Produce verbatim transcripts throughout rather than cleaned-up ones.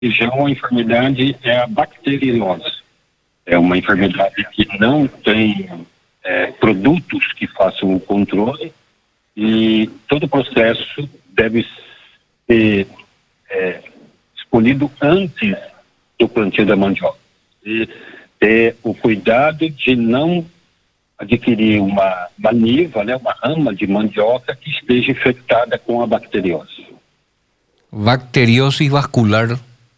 E já uma enfermidade é a bacteriose. É uma enfermidade que não tem é, produtos que façam o controle e todo o processo deve ser é, escolhido antes do plantio da mandioca. E ter o cuidado de não adquirir uma maniva, né, uma rama de mandioca que esteja infectada com a bacteriose. Bacteriosis vascular.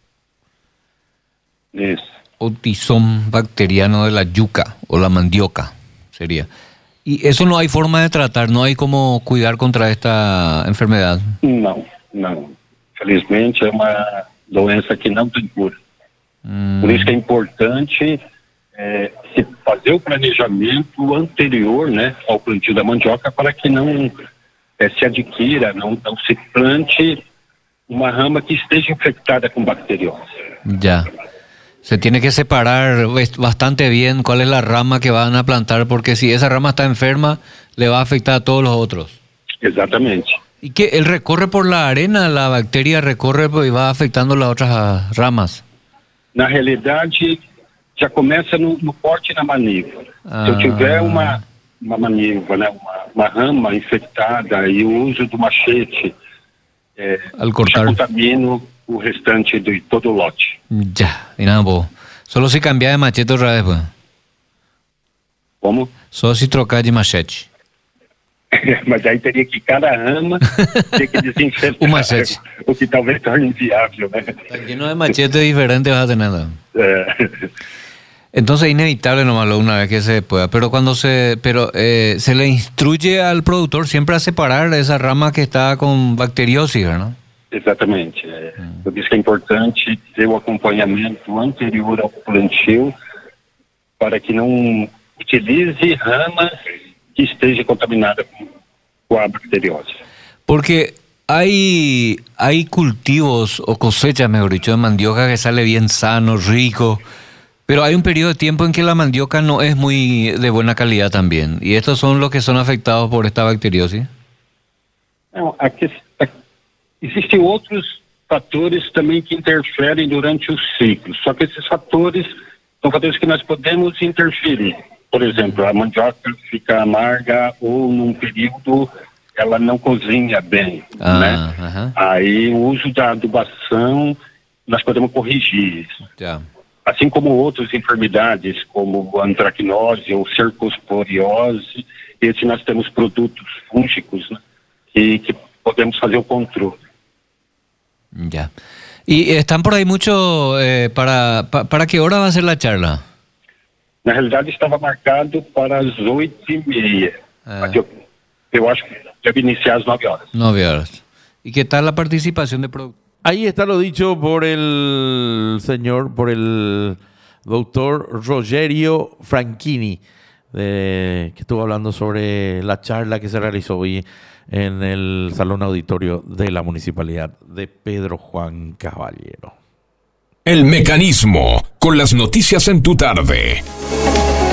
Isso. O tizón bacteriano de la yuca o la mandioca sería. Y eso no hay forma de tratar, no hay cómo cuidar contra esta enfermedad. Não, não. Felizmente é uma doença que não tem cura. Hum. Por isso que é importante é, se fazer o planejamento anterior, né, ao plantio da mandioca para que não é, se adquira, não, não se plante uma rama que esteja infectada com bacteriose. Ya. Se tiene que separar bastante bien cuál es la rama que van a plantar, porque si esa rama está enferma, le va a afectar a todos los otros. Exatamente. ¿Y que él recorre por la arena, la bacteria recorre y va afectando las otras ramas? Na realidade, já começa no, no corte na maniva. Ah. Se eu tiver uma, uma maniva, né, uma, uma rama infectada e o uso do machete, é, al cortar, já contamino o restante de todo o lote. Ya, y nada, po. Solo si cambia de machete otra vez, pues. Como? Só se trocar de machete. Mas aí teria que cada rama ter que desinfetar o machete. O que talvez torne inviável, né? Está lleno de machetes diferentes vas a tener. É. Entonces es inevitable nomás una vez que se pueda. Pero cuando se, pero eh, se le instruye al productor siempre a separar esa rama que está con bacteriosis, ¿no? Exatamente. É. Hum. Por isso que é importante ter o acompanhamento anterior ao plantio para que não utilize ramas que esteja contaminada com, com a bacteriose. Porque hay, hay cultivos o cosechas, mejor dicho, de mandioca que sale bien sano, rico, pero hay un periodo de tiempo en que la mandioca no es muy de buena calidad también. ¿Y estos son los que son afectados por esta bacteriosis? Não, aqui, aqui, existem outros fatores também que interferem durante o ciclo, só que esses fatores são fatores que nós podemos interferir. Por exemplo, a mandioca fica amarga ou num período ela não cozinha bem, ah, né? Uh-huh. Aí o uso da adubação nós podemos corrigir isso. Yeah. Assim como outras enfermidades, como antracnose ou cercosporiose, esse nós temos produtos fúngicos, né, que, que podemos fazer o controle. Ya. Yeah. ¿Y están por ahí mucho eh, para, pa, para qué hora va a ser la charla? Na realidade estava marcado para as oito e meia. É. Mas eu, eu acho que debe iniciar às nove horas. Nove horas. ¿Y qué tal la participación de productores? Ahí está lo dicho por el señor, por el doctor Rogerio Franchini, de, que estuvo hablando sobre la charla que se realizó hoy en el Salón Auditorio de la Municipalidad de Pedro Juan Caballero. El Mecanismo, con las noticias en tu tarde.